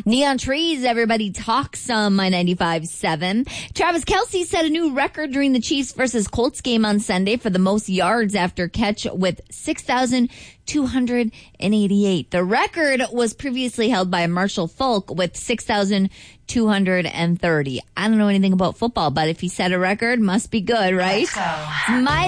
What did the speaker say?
Neon Trees, everybody talks on my 95.7. Travis Kelce set a new record during the Chiefs versus Colts game on Sunday for the most yards after catch with 6,288. The record was previously held by Marshall Faulk with 6,230. I don't know anything about football, but if he set a record, must be good, right? My